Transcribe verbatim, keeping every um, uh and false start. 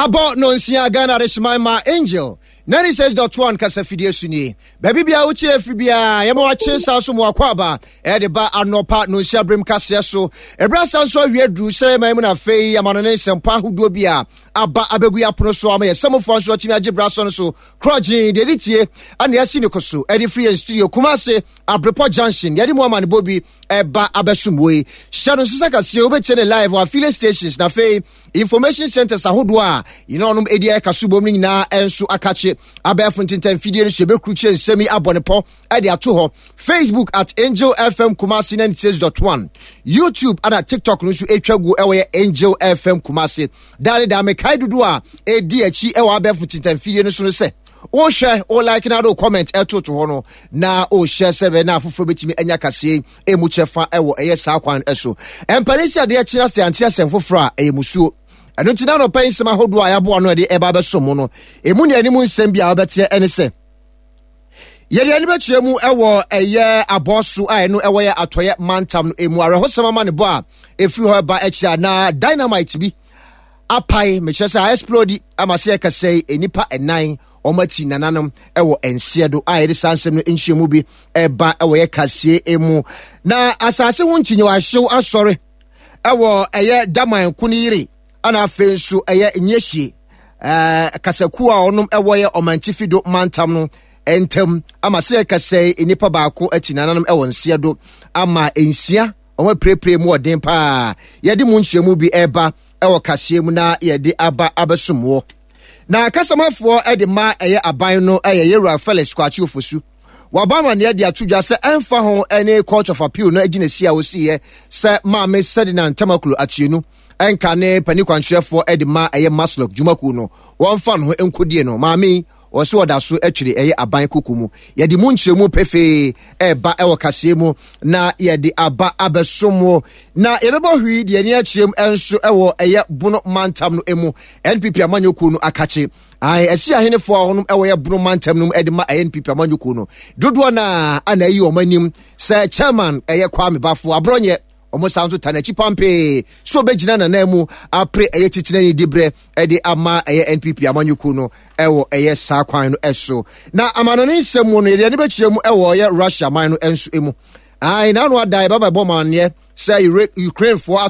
Abo no nsia Ghana Reshmaima Angel ninety-six point one kasa fidie suni baby bia uchi efibia yema wa chensa so mo akwaba e de ba anopa no nsia brem kase so ebra sanso awiedru se mai mu na fei amano ne sempa hodo bia aba abegu apono so ama yesamfo so timi age bra so so crojin de ditie ana yasi ne koso e de free studio Kumasi Abrepo Junction yadi mo amane bobi eba abesumwe shadow sisaka se obetene live wa filling stations na fei information centers ahodo a you know onum edia kasubom ni na enso akache abefo ntintan fidie no shebe kruche nsemi abonepo e de ato ho Facebook at Angel F M Kumasi ninety-six point one YouTube and TikTok no so etwagu ewe Angel F M Kumasi dale da me kai dudu a e di achi ewe abefo ntintan fidie no so no se o share o like na do comment eto to ho no na o share serve na afoforo betimi anya kase e mu chefa ewo eye sa kwan eso emparisia de achira se antia semfoforo a e musuo eno ntina no pen sema hodo a yabo ano de eba besomo no emu ne animu nsem bia obete ene se yeri ani betue mu ewo eye abosu a eno ewo ye atoye mantam no emu arehosema ma ne bo a efiri ho ba achira na dynamite bi apai mechesa explode amase e kase enipa enan omati nananom ewo ensiedo a yede sansem no enchiemu bi eba ewo ye kase emu na asase ho ntinye wa hyew asore ewo eye daman kuniri ana afensu eye nyehie eh kasaku a onom ewo ye omantifido mantam no entem amase e kase enipa baako ati nananom ewo ensiedo ama ensia omo prepre mu odin pa yede mu nchiemu bi eba ewo kase mu na yede aba abesumwo na kasamafo e de ma eye aban no eye Yewura Felix Kwachi Ofosu wabama ne de atudwa se emfa ho ene court of appeal no agina sia osiye se ma me Sedina Ntamakulu atienu enka ne pani kwanhwefo e de ma eye Maslok Jumaku no wonfa no enkodie no maami oso oda so atwire eye aban kokumu ye de mu nkyeremu pefe e ba e wokase mu na ye de aba abesomo na ye bebo hwi de ani akyerem enso e wo eye bunu mantam no emu N P P amanyoku no akache ai esi ahenefo honum e wo ye bunu mantam no e de ma N P P amanyoku no dodo na ana yi omanim se chairman eye Kwame Bafo abronye omo sanzo tanachi pampe so begina na namu apre eye titina ni dibre e de ama eye N P P amanyuku no ewo eye sa kwan no eso na amano ni nsemu no ye ne bechiemu ewo ye Russia man no enso emu ai na no adai baba bomane say Ukraine for